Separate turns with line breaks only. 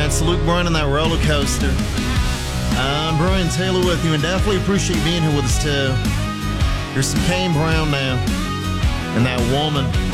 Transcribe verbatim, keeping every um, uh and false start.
It's Luke Bryan on that roller coaster. I'm Brian Taylor with you, and definitely appreciate you being here with us too. Here's some Kane Brown now, and that woman.